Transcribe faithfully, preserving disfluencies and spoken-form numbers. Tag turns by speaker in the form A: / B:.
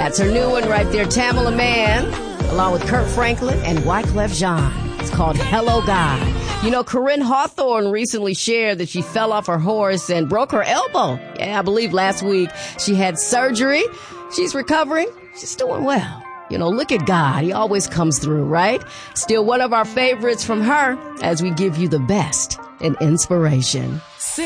A: That's her new one right there, Tamala Mann, along with Kurt Franklin and Wyclef Jean. It's called Hello God. You know, Corinne Hawthorne recently shared that she fell off her horse and broke her elbow. Yeah, I believe last week she had surgery. She's recovering. She's doing well. You know, look at God. He always comes through, right? Still one of our favorites from her as we give you the best in inspiration.